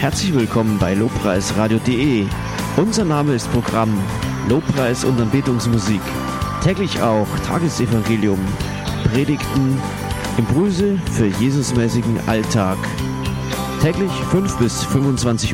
Herzlich willkommen bei lobpreisradio.de. Unser Name ist Programm Lobpreis und Anbetungsmusik. Täglich auch Tagesevangelium, Predigten, Impulse für Jesusmäßigen Alltag. Täglich 5 bis 25